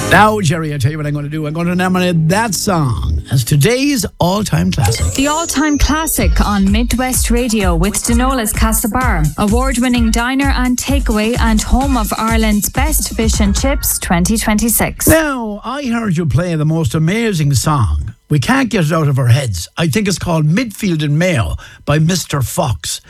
Now, Jerry, I tell you what I'm going to do. I'm going to nominate that song as today's all-time classic. The all-time classic on Midwest Radio with Denola's Castlebar, award-winning diner and takeaway and home of Ireland's best fish and chips 2026. Now, I heard you play the most amazing song. We can't get it out of our heads. I think it's called Midfield in Mayo by Mr. Fox.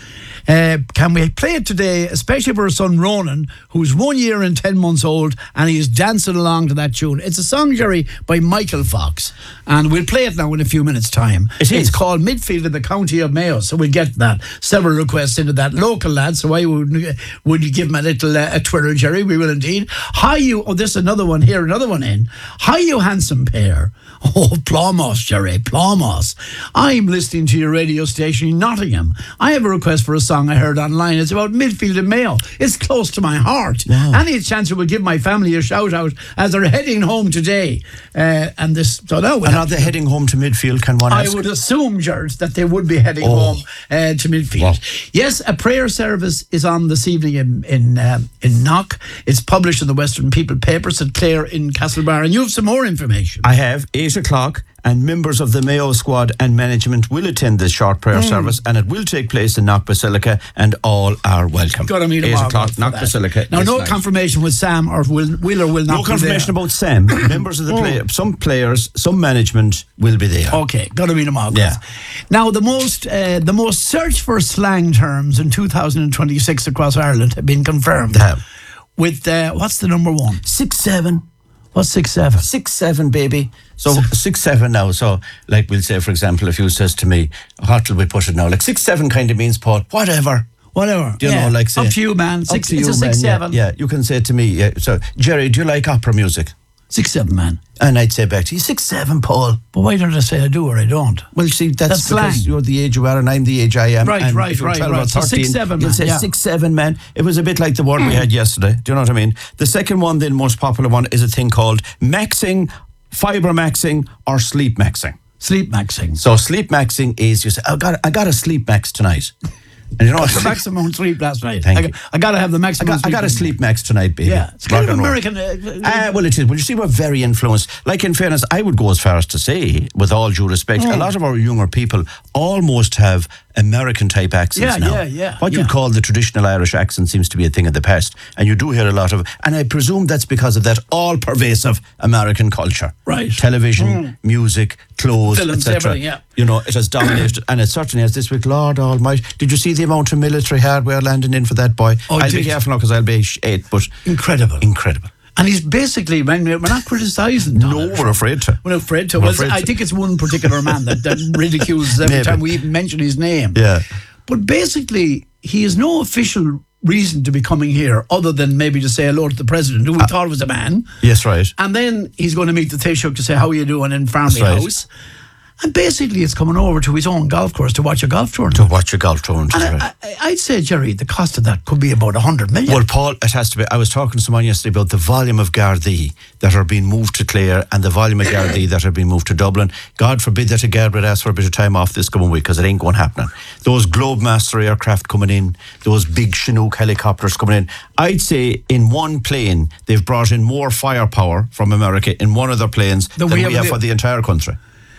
Can we play it today, especially for our son Ronan, who's 1 year and 10 months old, and he's dancing along to that tune. It's a song, Jerry, by Michael Fox, and we'll play it now in a few minutes' time. It's called Midfield in the County of Mayo, so we'll get that. Several requests into that. Local lad, so I would you give him a little a twirl, Jerry? We will indeed. Hi, you. Oh, there's another one here, another one in. Hi, you handsome pair. Oh, Plymouth, Jerry, Plymouth. I'm listening to your radio station in Nottingham. I have a request for a song I heard online. It's about Midfield in Mayo. It's close to my heart. Wow. Any chance you will give my family a shout out as they're heading home today? And are they heading home to Midfield? Can one ask? I would assume, George, that they would be heading home to Midfield. Wow. Yes, a prayer service is on this evening in Knock. It's published in the Western People paper, St. Clair in Castlebar. And you have some more information. I have 8 o'clock, and members of the Mayo squad and management will attend this short prayer service, and it will take place in Knock Basilica, and all are welcome. Got to meet 8 o'clock, Knock Basilica. Now, no confirmation with Sam or will or not. No confirmation about Sam. Members of the player, some players, some management will be there. Okay, got to meet them all. Yeah. Now, the most searched for slang terms in 2026 across Ireland have been confirmed. With what's the number one? 6-7. What's 6-7? 6-7, baby. So 6-7 now. So, like we'll say, for example, if you says to me, what will we put it now? Like 6-7 kind of means, Paul, whatever. Do you know, like say, up to you, man. It's a 6-7. Yeah, you can say to me, yeah. So, Jerry, do you like opera music? 6-7, man. And I'd say back to you, 6-7, Paul. But why don't I say I do or I don't? Well, see, that's because slang. You're the age you are and I'm the age I am. Right. Or 13, So 6-7, man. You'll say 6-7, man. It was a bit like the word we had yesterday. Do you know what I mean? The second one, the most popular one, is a thing called maxing, fibre maxing, or sleep maxing. Sleep maxing. So sleep maxing is you say, I got a sleep max tonight. And you know what? The maximum sleep last night. Thank you. I got to have the maximum sleep. I got a sleep max tonight, baby. Yeah. It's kind of American. Well, it is. Well, you see, we're very influenced. Like, in fairness, I would go as far as to say, with all due respect, a lot of our younger people almost have American-type accents now. What you'd call the traditional Irish accent seems to be a thing of the past. And you do hear a lot of... And I presume that's because of that all-pervasive American culture. Right. Television, music, clothes, films, etc. everything, yeah. You know, it has dominated, and it certainly has this week. Lord Almighty. Did you see the amount of military hardware landing in for that boy? I'll be careful now because I'll be 8, but... Incredible. And he's basically, we're not criticising Donald. No, we're afraid to. We're afraid to. I think it's one particular man that ridicules every time we even mention his name. Yeah. But basically, he has no official reason to be coming here other than maybe to say hello to the president, who we thought was a man. Yes, right. And then he's going to meet the Taoiseach to say, how are you doing in Farmley House? And basically, it's coming over to his own golf course to watch a golf tournament. And I'd say, Jerry, the cost of that could be about 100 million. Well, Paul, it has to be. I was talking to someone yesterday about the volume of Gardaí that are being moved to Clare and the volume of Gardaí that are being moved to Dublin. God forbid that a Garda would ask for a bit of time off this coming week, because it ain't going happening. Those Globemaster aircraft coming in, those big Chinook helicopters coming in. I'd say in one plane, they've brought in more firepower from America in one of their planes than we have for the entire country.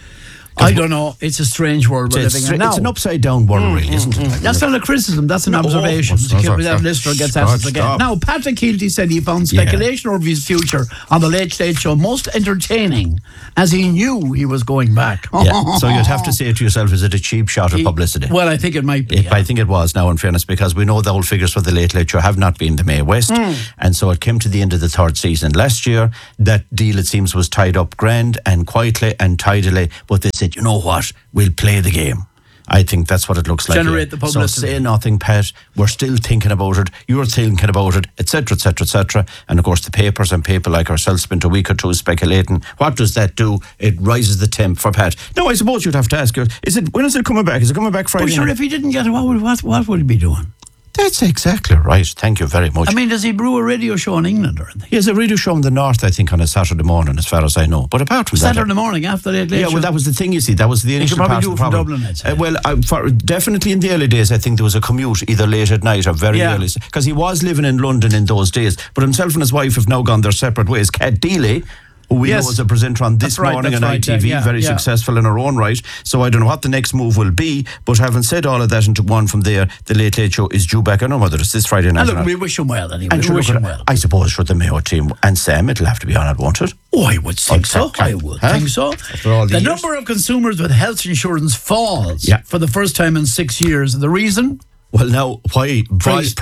I don't know. It's a strange world we're living in now. It's an upside-down world, really, isn't it? That's not a criticism. That's an observation. That listener gets asked again. Now, Patrick Keelty said he found speculation over his future on the Late Late Show most entertaining, as he knew he was going back. Yeah. So you'd have to say to yourself, is it a cheap shot of publicity? Well, I think it might be. I think it was, now in fairness, because we know the old figures for the Late Late Show have not been the Mae West, and so it came to the end of the third season. Last year, that deal, it seems, was tied up grand and quietly and tidily, but they said, you know what, we'll play the game. I think that's what it looks like. Generate the publicity. So say nothing, Pat. We're still thinking about it. You're thinking about it, etc., etc., etc. And of course, the papers and people like ourselves spent a week or two speculating. What does that do? It rises the temp for Pat. Now, I suppose you'd have to ask, when is it coming back? Is it coming back Friday? Well, sure, if he didn't get it, what would he be doing? That's exactly right. Thank you very much. I mean, does he brew a radio show in England or anything? He has a radio show in the north, I think, on a Saturday morning, as far as I know. But apart from Saturday morning after the late show? Well, that was the thing, you see. That was the initial part of the problem. Dublin, I'd say. Definitely in the early days, I think there was a commute either late at night or very early. Because he was living in London in those days. But himself and his wife have now gone their separate ways. Cat Deely who we Yes. know is a presenter on This That's right, Morning that's on right, ITV, yeah, very yeah. successful in her own right. So I don't know what the next move will be, but having said all of that into one from there, the Late Late Show is due back. I don't know whether it's this Friday night And or look, not. we wish him well anyway. And We sure, wish look, him well. I suppose for the Mayo team and Sam, it'll have to be on it, won't it? Oh, I would think so. Exactly. I would Huh? think so. After all the The years. number of consumers with health insurance falls Yeah. for the first time in 6 years. The reason? Well, now, why? Price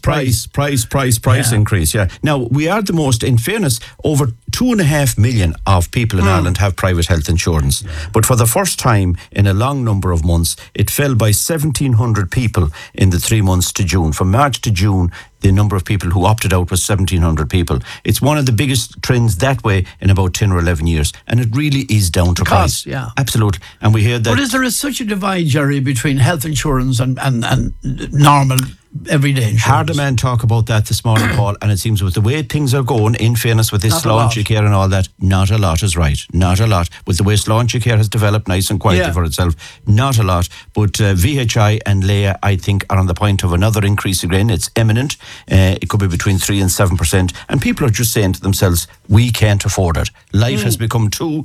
Increase, yeah. Now, we are the most, in fairness, over 2.5 million of people in Ireland have private health insurance. But for the first time in a long number of months, it fell by 1,700 people in the 3 months to June. From March to June, the number of people who opted out was 1,700 people. It's one of the biggest trends that way in about 10 or 11 years. And it really is down to Cost, price. yeah. Absolutely. And we hear that. But is there such a divide, Jerry, between health insurance and normal everyday insurance? Hard a man talk about that this morning, Paul, and it seems with the way things are going, in fairness with this Not a lot. Sláinte Care and all that, not a lot is right. Not a lot. With the way Sláinte Care has developed nice and quietly Yeah. for itself, not a lot. But VHI and Leia, I think, are on the point of another increase again. It's imminent. It could be between 3 and 7%. And people are just saying to themselves, we can't afford it. Life has become too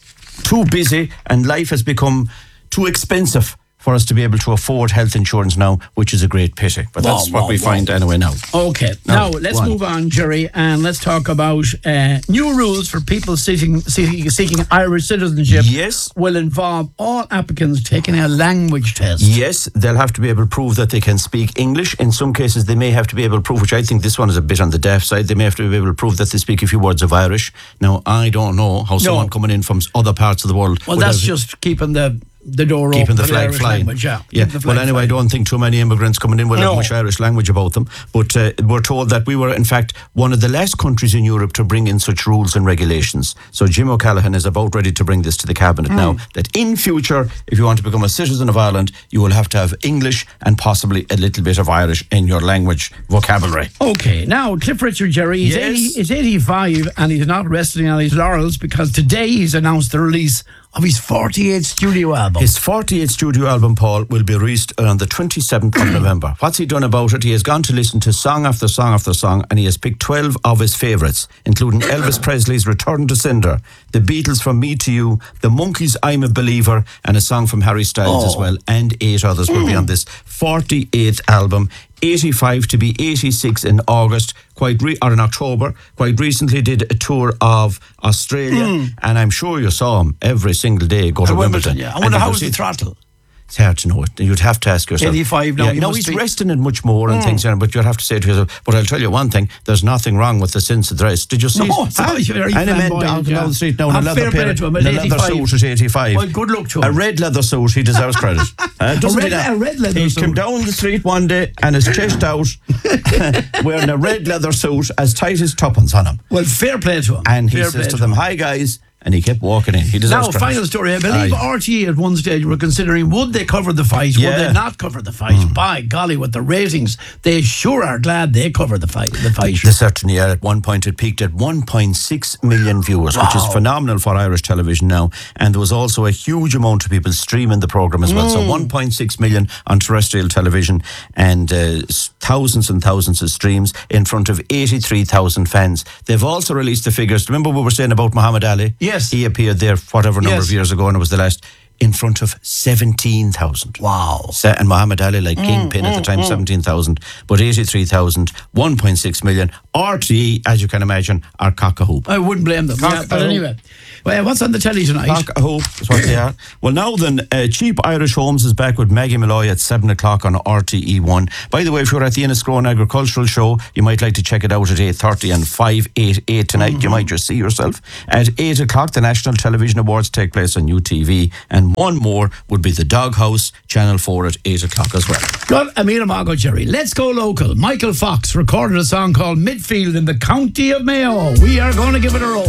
busy and life has become too expensive for us to be able to afford health insurance now, which is a great pity. But that's what we find anyway now. Okay, now let's move on, Jerry, and let's talk about new rules for people seeking Irish citizenship. Yes. Will involve all applicants taking a language test. Yes, they'll have to be able to prove that they can speak English. In some cases, they may have to be able to prove, which I think this one is a bit on the deaf side, they may have to be able to prove that they speak a few words of Irish. Now, I don't know how someone coming in from other parts of the world... Well, that's just keeping the door open. Keeping the for flag Irish flying. language, yeah. Yeah. Keep the Well, flag anyway, I flying. don't think too many immigrants coming in will No. have much Irish language about them. But we're told that we were, in fact, one of the last countries in Europe to bring in such rules and regulations. So Jim O'Callaghan is about ready to bring this to the Cabinet now, that in future, if you want to become a citizen of Ireland, you will have to have English and possibly a little bit of Irish in your language vocabulary. Okay, now Cliff Richard, Jerry, he's 85 and he's not resting on his laurels because today he's announced the release of his 48th studio album. His 48th studio album, Paul, will be released on the 27th of November. What's he done about it? He has gone to listen to song after song after song, and he has picked 12 of his favourites, including Elvis Presley's Return to Cinder, the Beatles' From Me to You, the Monkees' I'm a Believer, and a song from Harry Styles as well, and 8 others will be on this 48th album. 85 to be 86 in August, or in October. Quite recently did a tour of Australia, and I'm sure you saw him every single day go to Wimbledon. Yeah. I And wonder you how go was see- the throttle. It's hard to know it. You'd have to ask yourself. 85 now, Yeah, he no, must he's be- resting it much more and things, but you'd have to say to yourself, but I'll tell you one thing, there's nothing wrong with the sense of dress. Did you see? No, it's always very And a man flamboyant, down the street now in a And leather fair play pair, to him, in at a leather 85. suit at 85. Well, good luck to A him. red leather suit, he deserves credit. Doesn't he now? a red leather He suit. came down the street one day and his chest out, wearing a red leather suit as tight as tuppence on him. Well, fair play to him. And he Fair says play to them, him. hi guys, and he kept walking in. He deserves Now, credit. final story. I believe Aye. RTE at one stage were considering would they cover the fight, would Yeah. they not cover the fight? By golly, with the ratings, they sure are glad they covered the fight. They certainly are. At one point, it peaked at 1.6 million viewers, which is phenomenal for Irish television now. And there was also a huge amount of people streaming the programme as well. So 1.6 million on terrestrial television and thousands and thousands of streams in front of 83,000 fans. They've also released the figures. Remember we were saying about Muhammad Ali? Yes. He appeared there whatever number Yes. of years ago, and it was the last, in front of 17,000. Wow. And Muhammad Ali, like Kingpin at the time, 17,000, but 83,000, 1.6 million. RTE, as you can imagine, are cock-a-hoop. I wouldn't blame them. Yeah, but anyway, well, what's on the telly tonight? Cock-a-hoop is what they are. Well, now then, Cheap Irish Homes is back with Maggie Malloy at 7 o'clock on RTE1. By the way, if you're at the Enniscrone Agricultural Show, you might like to check it out at 8:30 and 588 tonight. You might just see yourself. At 8 o'clock, the National Television Awards take place on UTV, and one more would be the Doghouse, Channel 4 at 8 o'clock as well. Good, Amina Margot, Jerry. Let's go local. Michael Fox recorded a song called Midfield in the County of Mayo. We are going to give it a roll.